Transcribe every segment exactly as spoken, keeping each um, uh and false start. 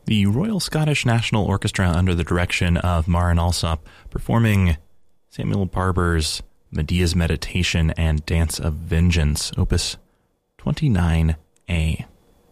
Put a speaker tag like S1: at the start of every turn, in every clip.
S1: The Royal Scottish National Orchestra, under the direction of Maren Alsop, performing Samuel Barber's Medea's Meditation and Dance of Vengeance, Opus twenty-nine A.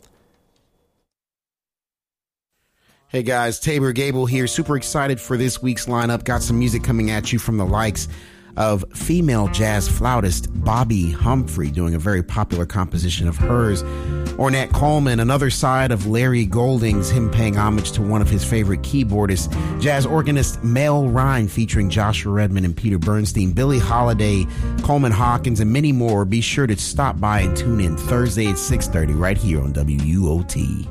S2: Hey guys, Tabor Gable here. Super excited for this week's lineup. Got some music coming at you from the likes of female jazz flautist Bobby Humphrey doing a very popular composition of hers. Ornette Coleman, another side of Larry Goldings, him paying homage to one of his favorite keyboardists. Jazz organist Mel Ryan featuring Joshua Redman and Peter Bernstein. Billie Holiday, Coleman Hawkins, and many more. Be sure to stop by and tune in Thursday at six thirty right here on W U O T.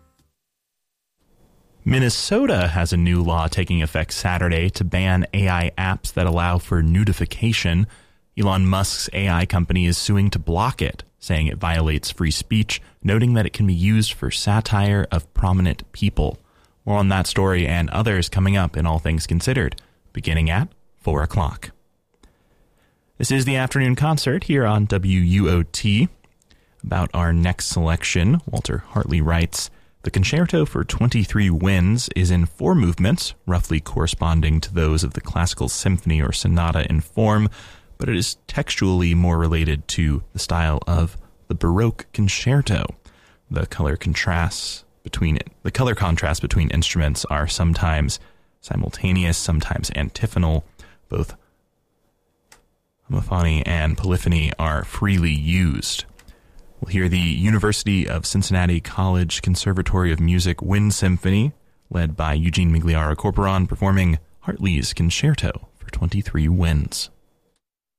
S1: Minnesota has a new law taking effect Saturday to ban A I apps that allow for nudification. Elon Musk's A I company is suing to block it, saying it violates free speech, noting that it can be used for satire of prominent people. More on that story and others coming up in All Things Considered, beginning at four o'clock. This is the afternoon concert here on W U O T. About our next selection, Walter Hartley writes, the Concerto for twenty-three Winds is in four movements, roughly corresponding to those of the classical symphony or sonata in form, but it is textually more related to the style of the Baroque concerto. The color contrasts between it, the color contrasts between instruments are sometimes simultaneous, sometimes antiphonal. Both homophony and polyphony are freely used. We'll hear the University of Cincinnati College Conservatory of Music Wind Symphony, led by Eugene Migliara Corporon, performing Hartley's Concerto for twenty-three Winds.